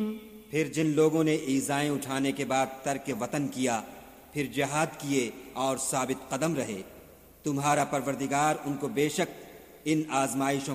फिर जिन लोगों ने ईज़ाएं उठाने के बाद तर्क वतन किया, फिर जिहाद किए और साबित कदम रहे, तुम्हारा परवरदिगार उनको बेशक इन आजमाइशों